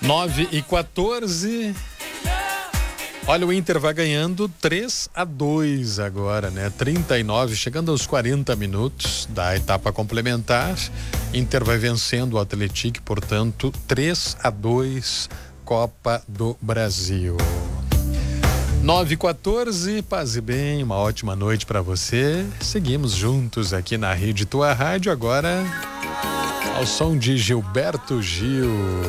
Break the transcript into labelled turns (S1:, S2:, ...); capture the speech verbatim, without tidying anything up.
S1: nove e quatorze. Olha, o Inter vai ganhando três a dois agora, né? trinta e nove, chegando aos quarenta minutos da etapa complementar. Inter vai vencendo o Atlético, portanto, três a dois, Copa do Brasil. nove e quatorze, paz e bem, uma ótima noite para você. Seguimos juntos aqui na Rede Tua Rádio, agora ao som de Gilberto Gil.